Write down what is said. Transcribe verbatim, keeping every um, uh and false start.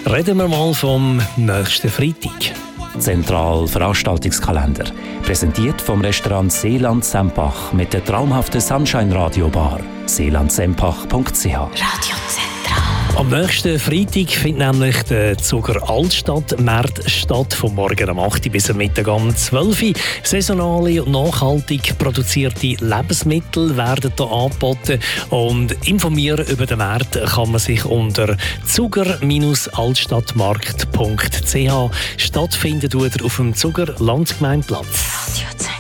Reden wir mal vom nächsten Freitag. Zentral Veranstaltungskalender. Präsentiert vom Restaurant Seeland Sempach mit der traumhaften Sunshine Radio Bar. seeland sempach punkt c h. Radio Zentral. Am nächsten Freitag findet nämlich der Zuger Altstadt-Markt statt, vom Morgen um acht Uhr bis am Mittag um zwölf Uhr. Saisonale und nachhaltig produzierte Lebensmittel werden hier angeboten. Und informieren über den Markt kann man sich unter zuger altstadtmarkt punkt c h. Stattfinden tut er auf dem Zuger Landsgemeindeplatz. Radio Zentral.